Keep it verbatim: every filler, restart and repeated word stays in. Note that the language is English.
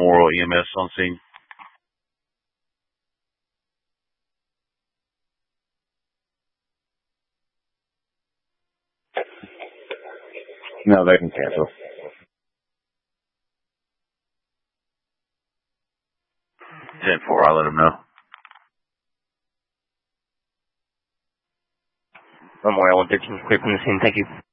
Memorial E M S on scene. No, they can cancel. ten four, I'll let them know. Memorial one thirteen, clear from the scene. Thank you.